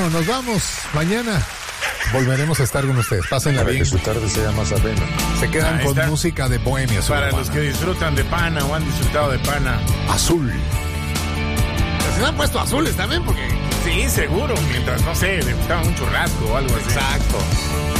Nos vamos. Mañana volveremos a estar con ustedes. Pásenla bien. Que su tarde sea más amena. Se quedan con música de bohemia. Para los que disfrutan de pana o han disfrutado de pana. Azul. Se han puesto azules también porque... Sí, seguro. Mientras, no sé, le gustaban un churrasco o algo así. Exacto.